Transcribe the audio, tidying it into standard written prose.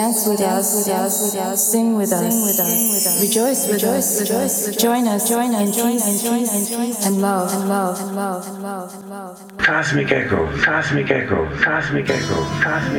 Dance with us, sing with us, rejoice with us, join us in peace and love. Cosmic echo, cosmic echo, cosmic echo, cosmic